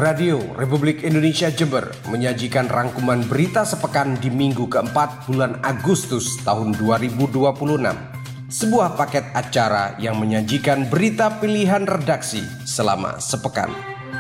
Radio Republik Indonesia Jember menyajikan rangkuman berita sepekan di minggu keempat bulan Agustus tahun 2026. Sebuah paket acara yang menyajikan berita pilihan redaksi selama sepekan.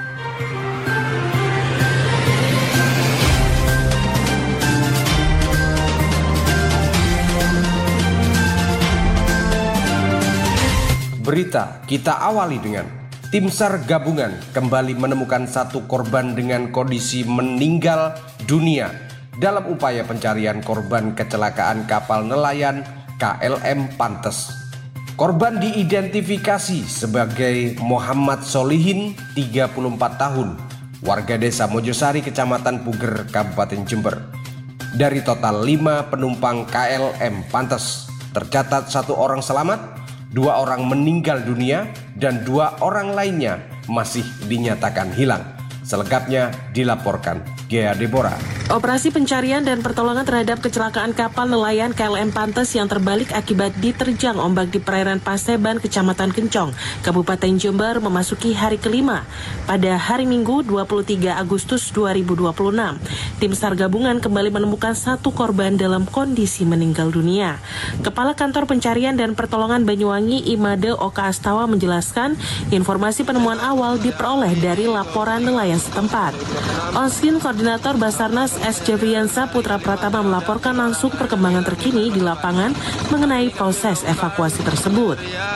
Berita kita awali dengan Tim SAR gabungan kembali menemukan satu korban dengan kondisi meninggal dunia dalam upaya pencarian korban kecelakaan kapal nelayan KLM Pantes. Korban diidentifikasi sebagai Muhammad Solihin, 34 tahun, warga desa Mojosari, Kecamatan Puger, Kabupaten Jember. Dari total 5 penumpang KLM Pantes, tercatat 1 orang selamat, 2 orang meninggal dunia, dan 2 orang lainnya masih dinyatakan hilang. Selengkapnya dilaporkan Gea Deborah. Operasi pencarian dan pertolongan terhadap kecelakaan kapal nelayan KLM Pantes yang terbalik akibat diterjang ombak di perairan Paseban, Kecamatan Kencong, Kabupaten Jember memasuki hari kelima. Pada hari Minggu 23 Agustus 2026, tim SAR gabungan kembali menemukan 1 korban dalam kondisi meninggal dunia. Kepala Kantor Pencarian dan Pertolongan Banyuwangi Imade Oka Astawa menjelaskan informasi penemuan awal diperoleh dari laporan nelayan setempat. Oskin Koordinator Basarnas S. Jevriansa Putra Pratama melaporkan langsung perkembangan terkini di lapangan mengenai proses evakuasi tersebut.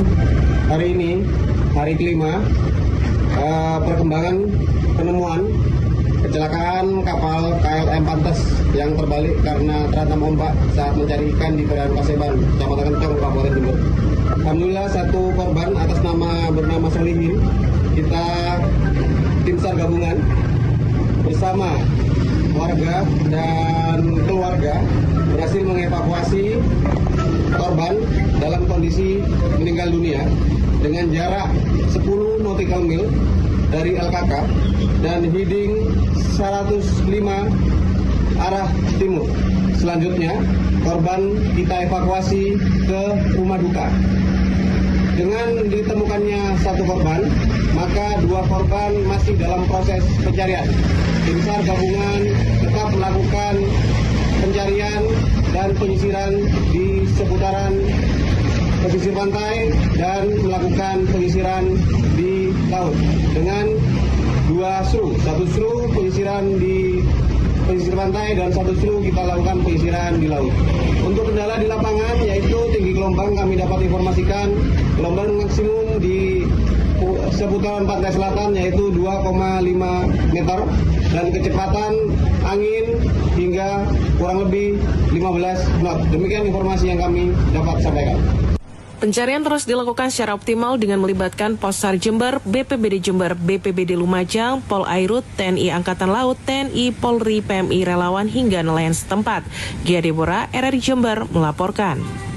Hari ini, hari kelima, perkembangan penemuan kecelakaan kapal KLM Pantes yang terbalik karena terhantam ombak saat mencari ikan di perairan Paseban, Kecamatan Kencong, Kabupaten Jember. Alhamdulillah 1 korban atas nama bernama Solihin, kita tim SAR gabungan bersama warga dan keluarga berhasil mengevakuasi korban dalam kondisi meninggal dunia dengan jarak 10 nautical mil dari LKK dan heading 105 arah timur. Selanjutnya korban kita evakuasi ke rumah duka. Dengan ditemukannya 1 korban, maka 2 korban masih dalam proses pencarian. Tim SAR gabungan tetap melakukan pencarian dan penyisiran di seputaran pesisir pantai dan melakukan penyisiran di laut dengan 2 SRU, 1 SRU penyisiran di pesisir pantai dan 1 SRU kita lakukan penyisiran di laut. Untuk kendala di lapangan yaitu tinggi gelombang, kami dapat informasikan gelombang maksimum di seputaran pantai selatan yaitu 2,5 meter dan kecepatan angin hingga kurang lebih 15 knot. Demikian informasi yang kami dapat sampaikan. Pencarian terus dilakukan secara optimal dengan melibatkan Pos SAR Jember, BPBD Jember, BPBD Lumajang, Pol Airut, TNI Angkatan Laut, TNI, Polri, PMI, relawan hingga nelayan setempat. Gea Deborah, RRI Jember melaporkan.